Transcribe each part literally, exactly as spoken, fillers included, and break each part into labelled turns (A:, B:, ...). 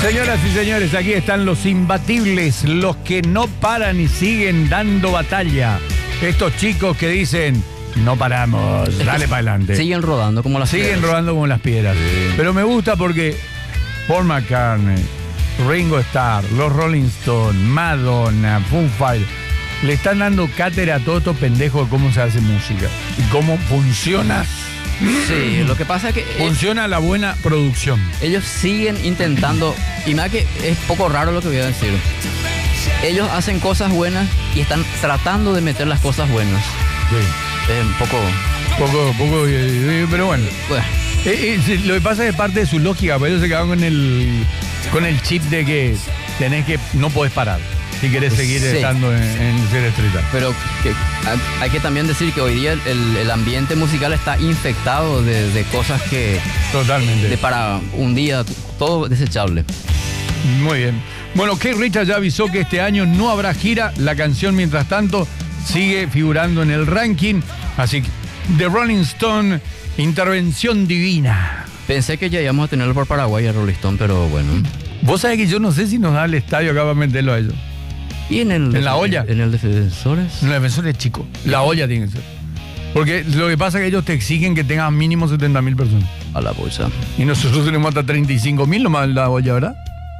A: Señoras y señores, aquí están los imbatibles, los que no paran y siguen dando batalla. Estos chicos que dicen, no paramos, dale para adelante.
B: Siguen rodando como las
A: Siguen
B: piedras.
A: rodando como las piedras. Sí. Pero me gusta porque Paul McCartney, Ringo Starr, los Rolling Stones, Madonna, Foo Fighters, le están dando cátedra a todos estos pendejos de cómo se hace música y cómo funciona.
B: Sí, lo que pasa es que
A: Funciona la buena producción.
B: ellos siguen intentando, y más que es poco raro lo que voy a decir. Ellos hacen cosas buenas y están tratando de meter las cosas buenas.
A: Sí.
B: Es un poco...
A: Poco, poco, eh, pero bueno.
B: Bueno,
A: Eh, eh, lo que pasa es parte de su lógica, pero ellos se quedan con el, con el chip de que tenés que, no podés parar si querés seguir
B: Sí.
A: estando en, en ser estrella.
B: pero que, hay que también decir que hoy día el, el ambiente musical está infectado de, de cosas que...
A: Totalmente.
B: De para un día, todo desechable.
A: Muy bien. Bueno, Keith Richards ya avisó que este año no habrá gira. La canción, mientras tanto, sigue figurando en el ranking. Así que, The Rolling Stone, intervención divina.
B: Pensé que ya íbamos a tenerlo por Paraguay a Rolling Stone, pero bueno.
A: Vos sabés que yo no sé si nos da el estadio acá para meterlo a ellos.
B: ¿Y en el...
A: ¿En la olla?
B: ¿En el Defensores?
A: No, el defensor es chico. La olla tiene que ser. Porque lo que pasa es que ellos te exigen que tengas mínimo setenta mil personas.
B: A la bolsa.
A: Y nosotros tenemos hasta treinta y cinco mil nomás en la olla, ¿verdad?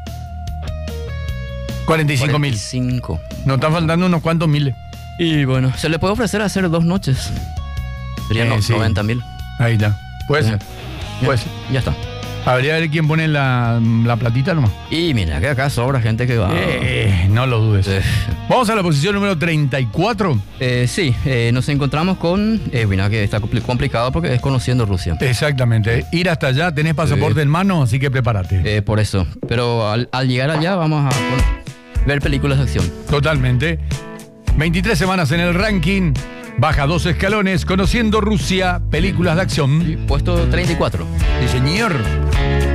A: cuarenta y cinco mil.
B: cuarenta y cinco.
A: Nos están faltando unos cuantos miles.
B: Y bueno, se le puede ofrecer hacer dos noches. Serían
A: Eh,
B: no-
A: sí.
B: noventa mil.
A: Ahí está. Puede ser.
B: Ya,
A: Puede ser.
B: ya está.
A: Habría que ver quién pone la, la platita nomás.
B: Y mira, que acá sobra gente que va.
A: Eh, no lo dudes.
B: Eh.
A: Vamos a la posición número treinta y cuatro.
B: Eh, sí, eh, nos encontramos con... Eh, mira, que está compli- complicado porque es conociendo Rusia.
A: Exactamente. Ir hasta allá, tenés pasaporte
B: Sí.
A: en mano, así que prepárate.
B: Eh, por eso. Pero al, al llegar allá vamos a pon- ver películas de acción.
A: Totalmente. veintitrés semanas en el ranking. Baja dos escalones, conociendo Rusia, películas de acción.
B: Puesto treinta y cuatro.
A: Sí, señor.